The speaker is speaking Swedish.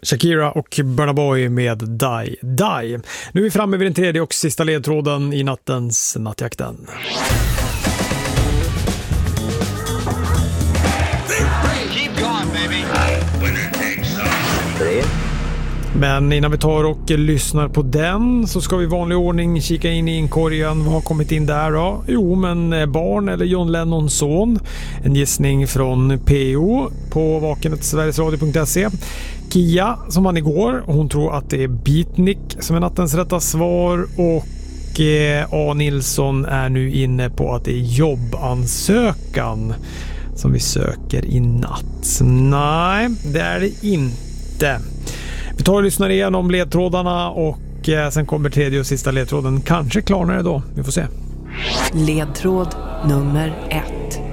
Shakira och Burna Boy med Die Die. Nu är vi framme vid den tredje och sista ledtråden i nattens Nattjakten. Men innan vi tar och lyssnar på den så ska vi i vanlig ordning kika in i inkorgen. Vad har kommit in där då? Jo, men barn eller John Lennons son. En gissning från PO på vakenet.sverigesradio.se. Kia som vann igår. Hon tror att det är Beatnik som är nattens rätta svar. Och A. Nilsson är nu inne på att det är jobbansökan som vi söker i natt. Nej, det är det inte. Vi tar och lyssnar igenom ledtrådarna och sen kommer tredje och sista ledtråden. Kanske klarnar det då. Vi får se. Ledtråd nummer 1.